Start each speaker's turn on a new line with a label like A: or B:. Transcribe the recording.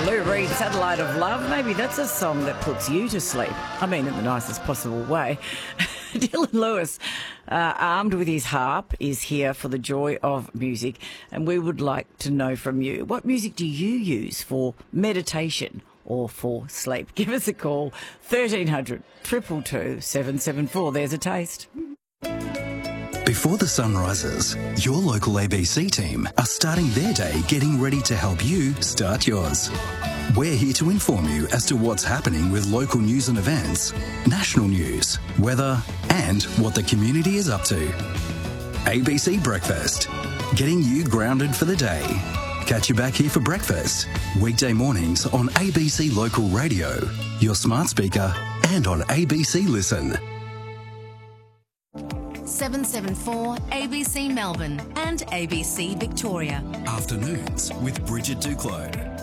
A: Lou Reed, Satellite of Love. Maybe that's a song that puts you to sleep. I mean, in the nicest possible way. Dylan Lewis, armed with his harp, is here for the joy of music. And we would like to know from you, what music do you use for meditation or for sleep? Give us a call, 1300 222 774. There's a taste.
B: Before the sun rises, your local ABC team are starting their day getting ready to help you start yours. We're here to inform you as to what's happening with local news and events, national news, weather, and what the community is up to. ABC Breakfast, getting you grounded for the day. Catch you back here for breakfast, weekday mornings on ABC Local Radio, your smart speaker, and on ABC Listen.
C: 774 ABC Melbourne and ABC Victoria.
B: Afternoons with Bridget Duclos.